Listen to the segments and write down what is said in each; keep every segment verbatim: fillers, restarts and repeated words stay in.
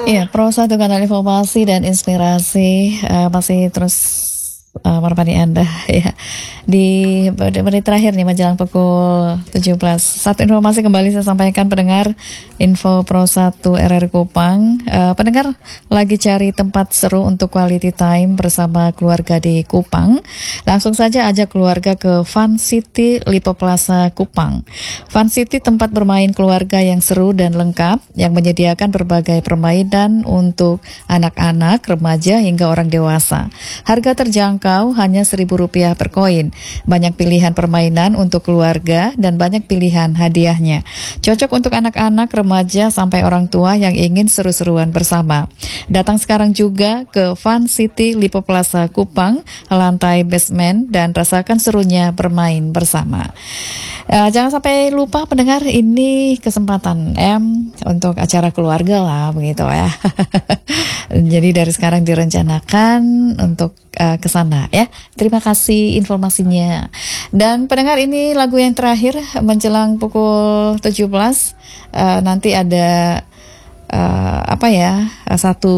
Iya, Pro satu Kanal Informasi dan Inspirasi uh, masih terus uh, menemani Anda ya di menit terakhir nih menjelang pukul tujuh belas. Satu informasi kembali saya sampaikan pendengar, info Pro satu R R Kupang. Uh, pendengar lagi cari tempat seru untuk quality time bersama keluarga di Kupang. Langsung saja ajak keluarga ke Fun City Lipo Plaza Kupang. Fun City tempat bermain keluarga yang seru dan lengkap yang menyediakan berbagai permainan untuk anak-anak, remaja hingga orang dewasa. Harga terjangkau hanya seribu rupiah per koin. Banyak pilihan permainan untuk keluarga dan banyak pilihan hadiahnya. Cocok untuk anak-anak, remaja sampai orang tua yang ingin seru-seruan bersama. Datang sekarang juga ke Fun City Lipo Plaza Kupang, lantai basement, dan rasakan serunya bermain bersama. Uh, jangan sampai lupa pendengar, ini kesempatan M untuk acara keluarga lah begitu ya. Jadi dari sekarang direncanakan untuk uh, ke sana ya. Terima kasih informasinya. Dan pendengar, ini lagu yang terakhir menjelang pukul tujuh belas. Uh, nanti ada uh, apa ya? Satu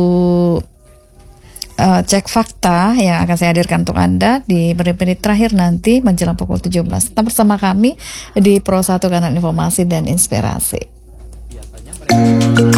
Uh, cek fakta yang akan saya hadirkan untuk Anda di menit-menit terakhir nanti menjelang pukul tujuh belas. Tetap bersama kami di Pro satu Kanal Informasi dan Inspirasi.